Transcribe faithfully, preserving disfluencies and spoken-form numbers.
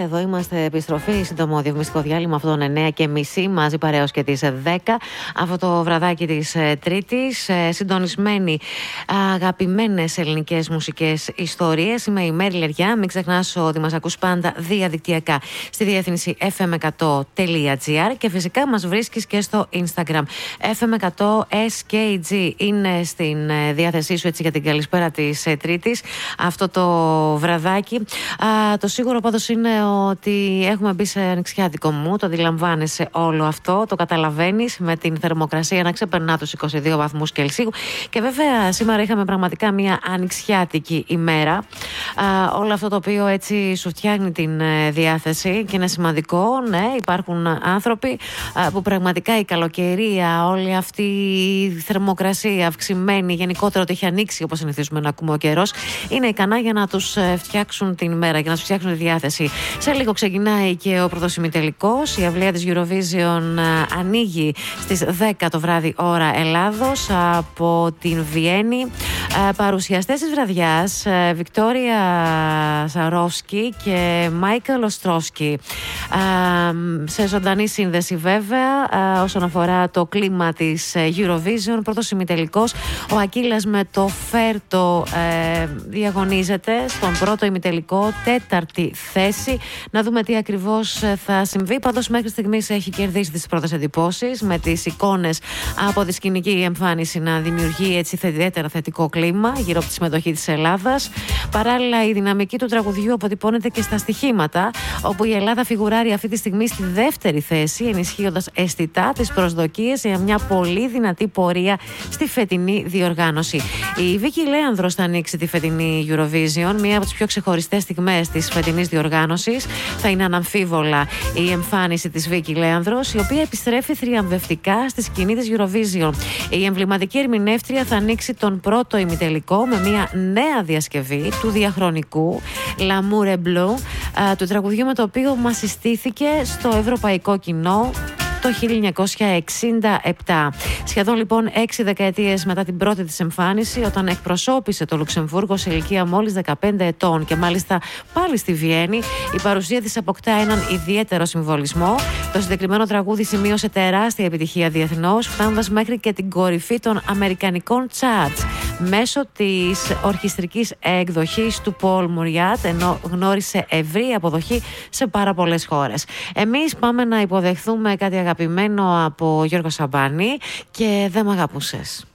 εδώ είμαστε επιστροφή. Σύντομο διαφημιστικό διάλειμμα από τον εννέα και μισή μαζί παρέως και τις δέκα. Αυτό το βραδάκι της Τρίτης. Συντονισμένοι αγαπημένες ελληνικές μουσικές ιστορίες. Είμαι η Μέρη Λεριά. Μην ξεχνάς ότι μας ακούς πάντα διαδικτυακά στη διεύθυνση εφ εμ εκατό τελεία τζι άρ και φυσικά μας βρίσκεις και στο Instagram. εφ εμ εκατό ες κέι τζι είναι στην διάθεσή σου έτσι για την καλησπέρα της Τρίτης. Αυτό το βραδάκι. Α, το σίγουρο πάντως είναι ότι έχουμε μπει σε ανοιξιάτικο μου. Το αντιλαμβάνεσαι όλο αυτό. Το καταλαβαίνεις με την θερμοκρασία να ξεπερνά τους είκοσι δύο βαθμούς Κελσίου. Και βέβαια σήμερα είχαμε πραγματικά μια ανοιξιάτικη ημέρα. Α, όλο αυτό το οποίο έτσι σου φτιάχνει την ε, διάθεση και είναι σημαντικό. Ναι, υπάρχουν άνθρωποι α, που πραγματικά η καλοκαιρία, όλη αυτή η θερμοκρασία αυξημένη, γενικότερα ότι έχει ανοίξει όπως συνηθίζουμε να ακούμε ο καιρός, είναι ικανά για να τους φτιάξουν την ημέρα, για να τους φτιάξουν τη διάθεση. Σε λίγο ξεκινάει και ο πρώτος ημιτελικός. Η αυλαία της Eurovision ανοίγει στις δέκα το βράδυ ώρα Ελλάδος από την Βιέννη. Παρουσιαστές της βραδιάς Βικτόρια Σαρόφσκι και Μάικελ Οστρόσκι. Σε ζωντανή σύνδεση βέβαια όσον αφορά το κλίμα της Eurovision. Πρώτος ημιτελικός. Ο Ακύλας με το Φέρτο ε, διαγωνίζεται στον πρώτο ημιτελικό, τέταρτη θέση. Να δούμε τι ακριβώς θα συμβεί. Πάντως μέχρι στιγμής έχει κερδίσει τις πρώτες εντυπώσεις με τις εικόνες από τη σκηνική εμφάνιση να δημιουργεί έτσι ιδιαίτερα θετικό κλίμα γύρω από τη συμμετοχή της Ελλάδας. Παράλληλα η δυναμική του τραγουδιού αποτυπώνεται και στα στοιχήματα, όπου η Ελλάδα φιγουράρει αυτή τη στιγμή στη δεύτερη θέση, ενισχύοντας αισθητά τις προσδοκίες για μια πολύ δυνατή πορεία στη φετινή διοργάνωση. Η Βίκη Λέανδρος θα ανοίξει τη φετινή Eurovision, μία από τις πιο ξεχωριστές στιγμές της φετινής διοργάνωσης. Θα είναι αναμφίβολα η εμφάνιση της Βίκη Λέανδρος, η οποία επιστρέφει θριαμβευτικά στη σκηνή της Eurovision. Η εμβληματική ερμηνεύτρια θα ανοίξει τον πρώτο ημιτελικό με μία νέα διασκευή του διαχρονικού L'amour est bleu, του τραγουδιού με το οποίο μας συστήθηκε στο ευρωπαϊκό κοινό το χίλια εννιακόσια εξήντα επτά. Σχεδόν λοιπόν έξι δεκαετίες μετά την πρώτη της εμφάνιση, όταν εκπροσώπησε το Λουξεμβούργο σε ηλικία μόλις δεκαπέντε ετών και μάλιστα πάλι στη Βιέννη, η παρουσία της αποκτά έναν ιδιαίτερο συμβολισμό. Το συγκεκριμένο τραγούδι σημείωσε τεράστια επιτυχία διεθνώς, φτάνοντας μέχρι και την κορυφή των αμερικανικών charts μέσω της ορχιστρικής εκδοχής του Paul Muriat, ενώ γνώρισε ευρύ αποδοχή σε πάρα πολλές χώρες. Εμείς πάμε να υποδεχθούμε κάτι αγαπημένο από Γιώργο Σαμπάνη και «Δεν μ' αγαπούσες».